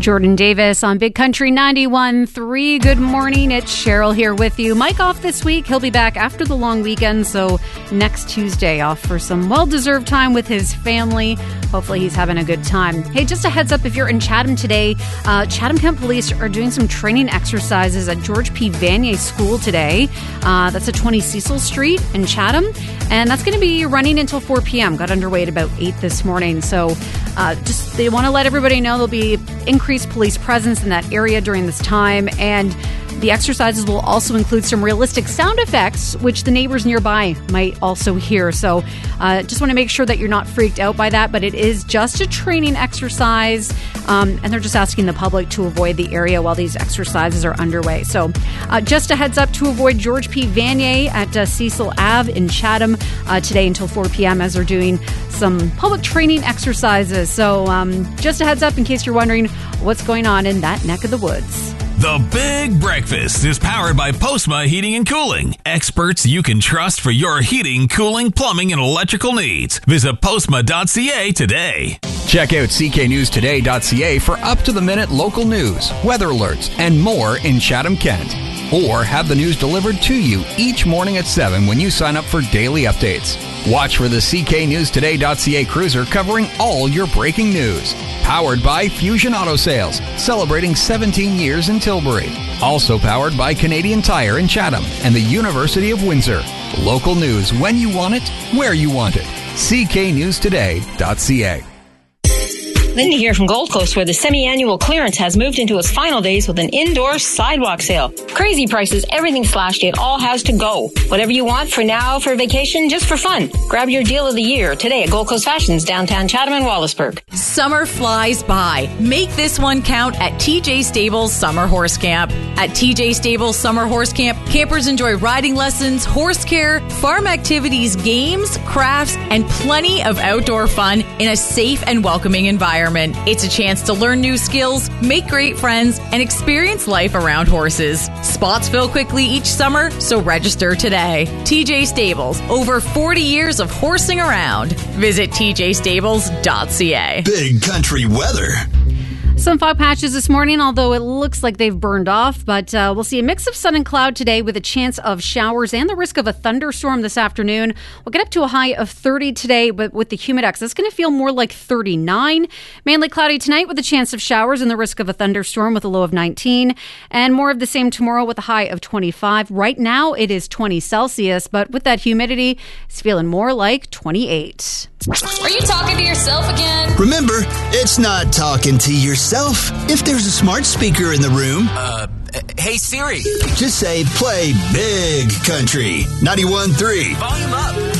Jordan Davis on Big Country 91.3. Good morning. It's Cheryl here with you. Mike off this week. He'll be back after the long weekend, so next Tuesday off for some well-deserved time with his family. Hopefully he's having a good time. Hey, just a heads up, if you're in Chatham today, Chatham-Kent Police are doing some training exercises at George P. Vanier School today. That's at 20 Cecil Street in Chatham, and that's going to be running until 4 p.m. Got underway at about 8 this morning, so they want to let everybody know there'll be increased police presence in that area during this time, and the exercises will also include some realistic sound effects, which the neighbors nearby might also hear. So just want to make sure that you're not freaked out by that, but it is just a training exercise, and they're just asking the public to avoid the area while these exercises are underway. So just a heads up to avoid George P. Vanier at Cecil Ave in Chatham today until 4 p.m. as they're doing some public training exercises. So just a heads up in case you're wondering what's going on in that neck of the woods. The Big Breakfast is powered by Postma Heating and Cooling. Experts you can trust for your heating, cooling, plumbing, and electrical needs. Visit postma.ca today. Check out cknewstoday.ca for up-to-the-minute local news, weather alerts, and more in Chatham-Kent. Or have the news delivered to you each morning at 7 when you sign up for daily updates. Watch for the cknewstoday.ca cruiser covering all your breaking news. Powered by Fusion Auto Sales, celebrating 17 years in Tilbury. Also powered by Canadian Tire in Chatham and the University of Windsor. Local news when you want it, where you want it. cknewstoday.ca. Linda here from Gold Coast, where the semi-annual clearance has moved into its final days with an indoor sidewalk sale. Crazy prices, everything slashed, it all has to go. Whatever you want for now, for vacation, just for fun. Grab your deal of the year today at Gold Coast Fashions, downtown Chatham and Wallaceburg. Summer flies by. Make this one count at TJ Stables Summer Horse Camp. At TJ Stables Summer Horse Camp, campers enjoy riding lessons, horse care, farm activities, games, crafts, and plenty of outdoor fun in a safe and welcoming environment. It's a chance to learn new skills, make great friends, and experience life around horses. Spots fill quickly each summer, so register today. TJ Stables, over 40 years of horsing around. Visit tjstables.ca. Big Country weather. Some fog patches this morning, although it looks like they've burned off. But we'll see a mix of sun and cloud today with a chance of showers and the risk of a thunderstorm this afternoon. We'll get up to a high of 30 today, but with the humidex, it's going to feel more like 39. Mainly cloudy tonight with a chance of showers and the risk of a thunderstorm with a low of 19. And more of the same tomorrow with a high of 25. Right now, it is 20 Celsius, but with that humidity, it's feeling more like 28. Are you talking to yourself again? Remember, it's not talking to yourself. If there's a smart speaker in the room, hey Siri. Just say play Big Country 91.3. Volume up.